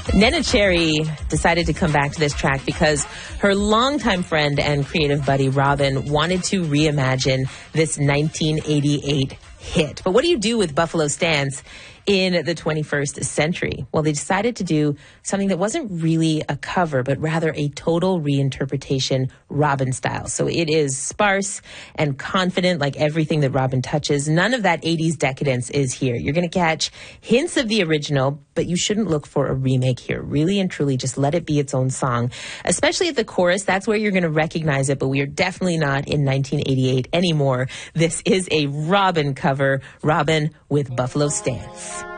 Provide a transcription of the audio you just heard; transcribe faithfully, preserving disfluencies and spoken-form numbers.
Neneh Cherry decided to come back to this track because her longtime friend and creative buddy Robin wanted to reimagine this nineteen eighty-eight hit. But what do you do with Buffalo Stance in the twenty-first century? Well, they decided to do something that wasn't really a cover, but rather a total reinterpretation Robin style. So it is sparse and confident, like everything that Robin touches. None of that eighties decadence is here. You're going to catch hints of the original, but you shouldn't look for a remake here. Really and truly, just let it be its own song, especially at the chorus. That's where you're going to recognize it, but we are definitely not in nineteen eighty-eight anymore. This is a Robin cover, Robin with Buffalo Stance.